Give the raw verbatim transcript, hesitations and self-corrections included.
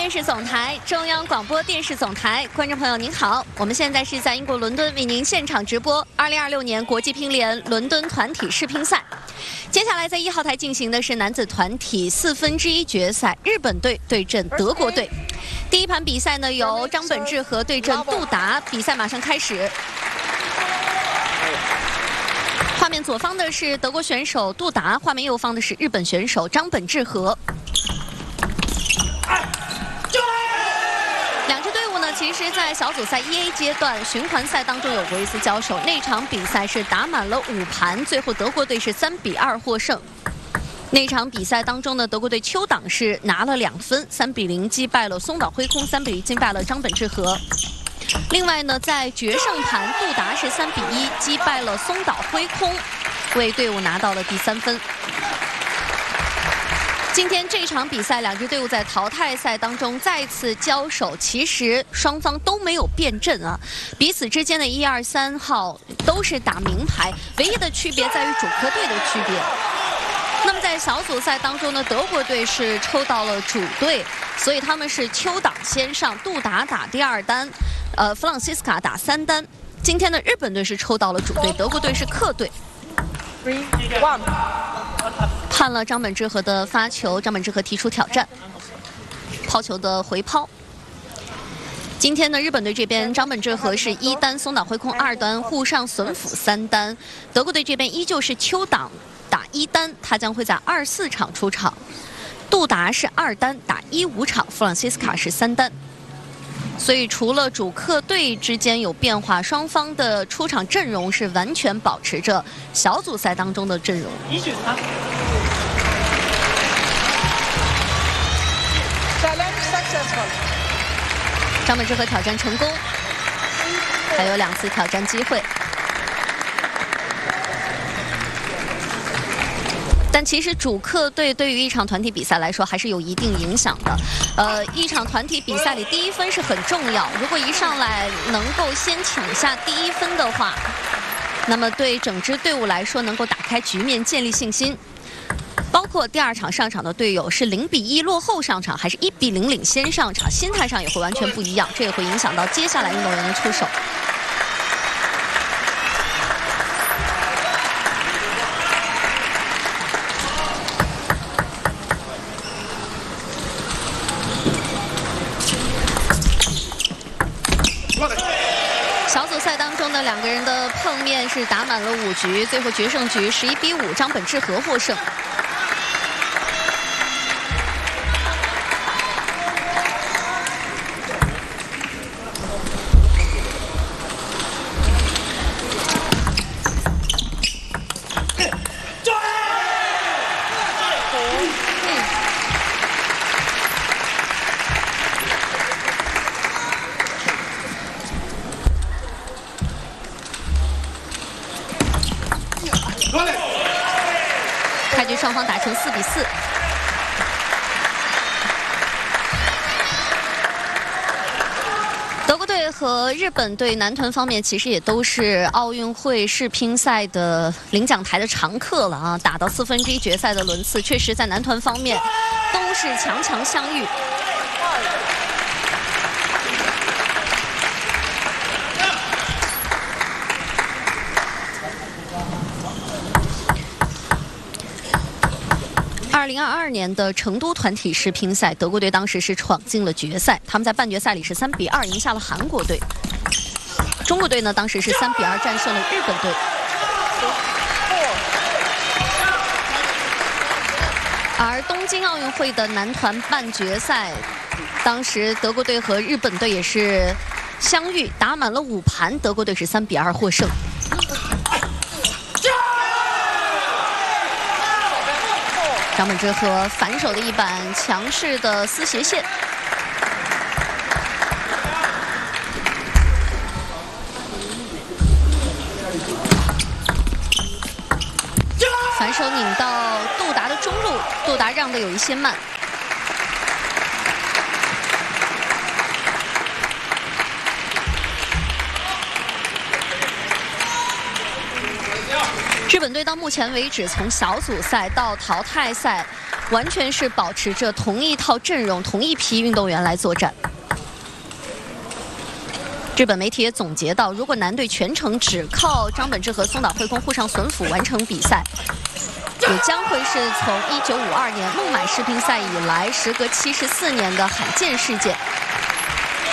电视总台，中央广播电视总台，观众朋友您好，我们现在是在英国伦敦为您现场直播二零二六年国际乒联伦敦团体世乒赛。接下来在一号台进行的是男子团体四分之一决赛，日本队对阵德国队。第一盘比赛呢由张本智和对阵杜达，比赛马上开始。画面左方的是德国选手杜达，画面右方的是日本选手张本智和。两支队伍呢，其实在小组赛一 A 阶段循环赛当中有过一次交手，那场比赛是打满了五盘，最后德国队是三比二获胜。那场比赛当中呢，德国队邱党是拿了两分，三比零击败了松岛辉空，三比零击败了张本智和。另外呢，在决胜盘，杜达是三比一击败了松岛辉空，为队伍拿到了第三分。今天这场比赛，两支队伍在淘汰赛当中再次交手，其实双方都没有变阵啊，彼此之间的一二三号都是打名牌，唯一的区别在于主客队的区别。那么在小组赛当中呢，德国队是抽到了主队，所以他们是邱党先上，杜达打第二单，呃，弗朗西斯卡打三单。今天的日本队是抽到了主队，德国队是客队。Three, one. 判了张本智和的发球，张本智和提出挑战，抛球的回抛。今天呢，日本队这边张本智和是一单，松岛辉空二单，沪上隼辅三单。德国队这边依旧是邱党打一单，他将会在二四场出场。杜达是二单打一五场，弗朗西斯卡是三单。所以除了主客队之间有变化，双方的出场阵容是完全保持着小组赛当中的阵容。张本智和挑战成功，还有两次挑战机会。但其实主客队对于一场团体比赛来说还是有一定影响的。呃，一场团体比赛里第一分是很重要，如果一上来能够先抢下第一分的话，那么对整支队伍来说能够打开局面，建立信心。包括第二场上场的队友是零比一落后上场，还是一比零领先上场，心态上也会完全不一样，这也会影响到接下来运动员的出手。小组赛当中的两个人的碰面是打满了五局，最后决胜局十一比五，张本智和获胜。开局双方打成四比四。德国队和日本队男团方面其实也都是奥运会世乒赛的领奖台的常客了啊！打到四分之一决赛的轮次，确实在男团方面都是强强相遇。二零二二年的成都团体世乒赛，德国队当时是闯进了决赛，他们在半决赛里是三比二赢下了韩国队。中国队呢，当时是三比二战胜了日本队。而东京奥运会的男团半决赛，当时德国队和日本队也是相遇，打满了五盘，德国队是三比二获胜。张本智和反手的一板强势的丝斜线，反手拧到杜达的中路，杜达让的有一些慢。日日本队到目前为止，从小组赛到淘汰赛，完全是保持着同一套阵容、同一批运动员来作战。日本媒体也总结到，如果男队全程只靠张本智和松岛惠空互上损辅完成比赛，也将会是从一九五二年孟买世乒赛以来，时隔七十四年的罕见事件。